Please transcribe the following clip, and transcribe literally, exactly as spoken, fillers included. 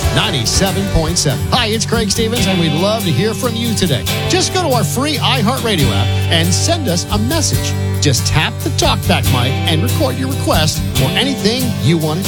ninety-seven point seven. Hi, it's Craig Stevens, and we'd love to hear from you today. Just go to our free iHeartRadio app and send us a message. Just tap the TalkBack mic and record your request or anything you want to